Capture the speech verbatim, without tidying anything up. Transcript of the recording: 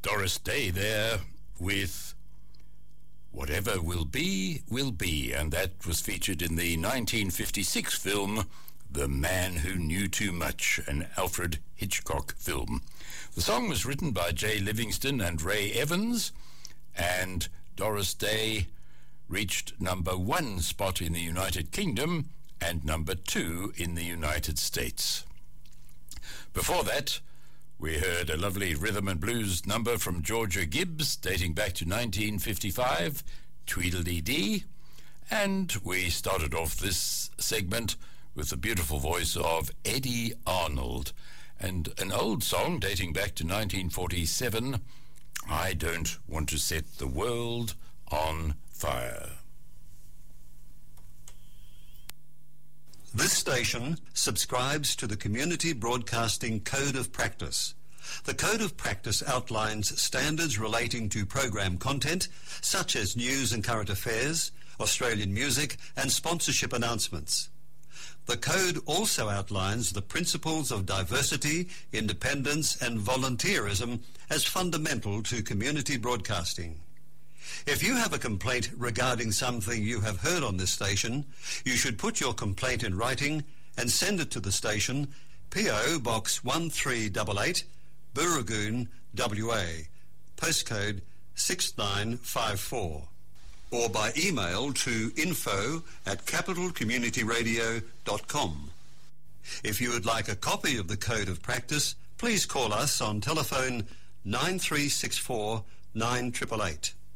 Doris Day there with Whatever Will Be, Will Be, and that was featured in the nineteen fifty-six film The Man Who Knew Too Much, an Alfred Hitchcock film. The song was written by Jay Livingston and Ray Evans, and Doris Day reached number one spot in the United Kingdom and number two in the United States. Before that, we heard a lovely rhythm and blues number from Georgia Gibbs dating back to nineteen fifty-five, Tweedledee-Dee, and we started off this segment with the beautiful voice of Eddie Arnold and an old song dating back to nineteen forty-seven, I Don't Want to Set the World on Fire. This station subscribes to the Community Broadcasting Code of Practice. The Code of Practice outlines standards relating to program content, such as news and current affairs, Australian music, and sponsorship announcements. The Code also outlines the principles of diversity, independence, and volunteerism as fundamental to community broadcasting. If you have a complaint regarding something you have heard on this station, you should put your complaint in writing and send it to the station, P O Box one three eight eight, Booragoon, W A, postcode six nine five four, or by email to info at capital community radio dot com. If you would like a copy of the Code of Practice, please call us on telephone nine three six four nine eight eight eight.